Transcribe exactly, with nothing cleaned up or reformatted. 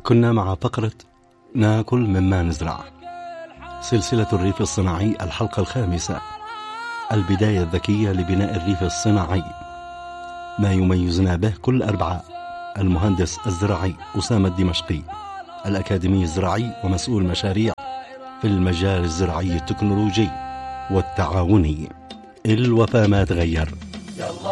كنا مع فقرة ناكل مما نزرع، سلسلة الريف الصناعي، الحلقة الخامسة، البداية الذكية لبناء الريف الصناعي. ما يميزنا به كل أربعاء المهندس الزراعي أسامة الدمشقي، الأكاديمي الزراعي ومسؤول مشاريع في المجال الزراعي التكنولوجي والتعاوني. الوفا ما تغير.